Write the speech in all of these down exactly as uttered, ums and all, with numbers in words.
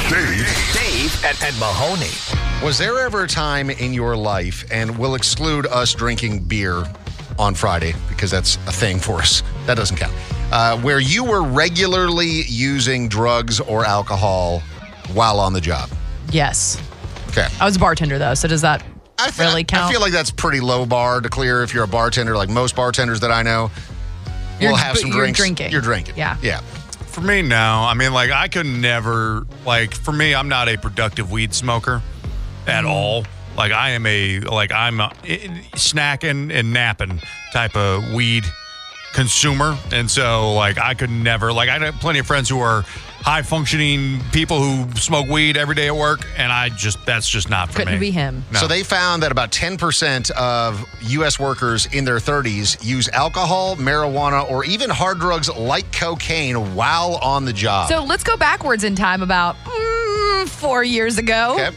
Dave. Dave and, and Mahoney. Was there ever a time in your life, and we'll exclude us drinking beer on Friday because that's a thing for us. That doesn't count. Uh, where you were regularly using drugs or alcohol while on the job? Yes. Okay. I was a bartender, though, so does that I feel, really count? I feel like that's pretty low bar to clear if you're a bartender. Like most bartenders that I know You're- will have but some you're drinks. drinking. You're drinking. Yeah. Yeah. For me, no. I mean, like, I could never, like, for me, I'm not a productive weed smoker at all. Like, I am a, like, I'm a snacking and napping type of weed consumer. And so, like, I could never, like, I have plenty of friends who are high functioning people who smoke weed every day at work. And I just, that's just not for Couldn't me. be him. No. So they found that about ten percent of U S workers in their thirties use alcohol, marijuana, or even hard drugs like cocaine while on the job. So let's go backwards in time about mm, four years ago. Okay.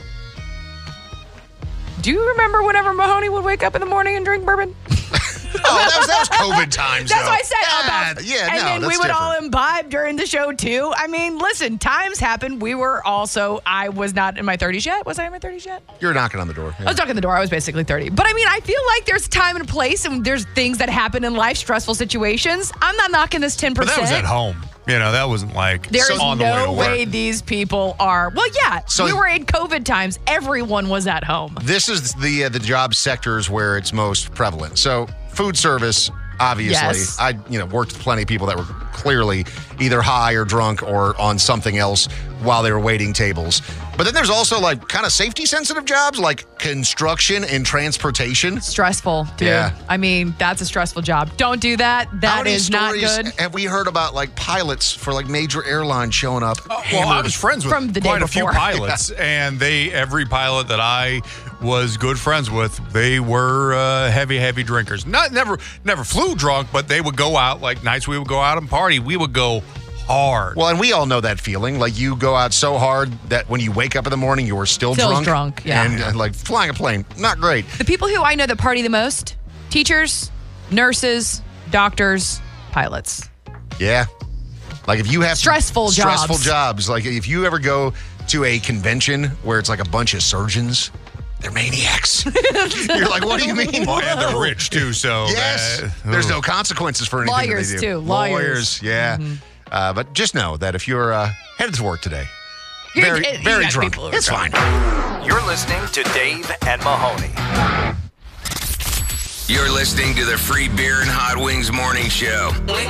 Do you remember whenever Mahoney would wake up in the morning and drink bourbon? Oh, that was, that was COVID times, That's though. what I said. Yeah, about, yeah, and no, then we that's would all different. imbibe during the show, too. I mean, listen, times happen. We were also, I was not in my thirties yet. Was I in my thirties yet? You're knocking on the door. I was knocking the door. I was basically thirty. But I mean, I feel like there's time and place, and there's things that happen in life, stressful situations. I'm not knocking this ten But percent. that was at home. You know, that wasn't like There is on the way to no work. way these people are. Well, yeah, So- we were in COVID times. Everyone was at home. This is the uh, the job sectors where it's most prevalent. So food service, obviously. Yes. I you know worked with plenty of people that were clearly either high or drunk or on something else while they were waiting tables. But then there's also like kind of safety sensitive jobs like construction and transportation. Stressful, dude. Yeah. I mean, that's a stressful job. Don't do that. How That many is not stories good. have we heard about like pilots for like major airlines showing up? Well, I hammered? was friends with From the day quite a few before. pilots, and they every pilot that I was good friends with, they were uh, heavy, heavy drinkers. Not never, never flew drunk, but they would go out like nights. We would go out and party. We would go hard. Well, and we all know that feeling. Like you go out so hard that when you wake up in the morning, you are still, Still drunk. drunk, yeah. And uh, like flying a plane, not great. The people who I know that party the most, teachers, nurses, doctors, pilots. Yeah. Like if you have Stressful stressful jobs. jobs. Like if you ever go to a convention where it's like a bunch of surgeons, they're maniacs. You're like, what do you mean? Well, and they're rich too, so Yes. that- There's ugh. no consequences for anything Lawyers, that they do. too. Lawyers. yeah. Uh, but just know that if you're uh, headed to work today, You're- very, you very got drunk, people who are it's drunk. fine. You're listening to Dave and Mahoney. You're listening to the Free Beer and Hot Wings Morning Show.